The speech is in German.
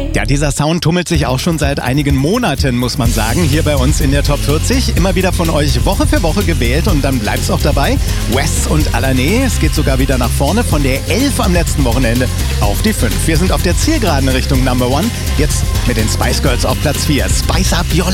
Ja, dieser Sound tummelt sich auch schon seit einigen Monaten, muss man sagen, hier bei uns in der Top 40. Immer wieder von euch Woche für Woche gewählt und dann bleibt es auch dabei. Wes und Alané, es geht sogar wieder nach vorne, von der 11 am letzten Wochenende auf die 5. Wir sind auf der Zielgeraden Richtung Number One, jetzt mit den Spice Girls auf Platz 4. Spice Up Your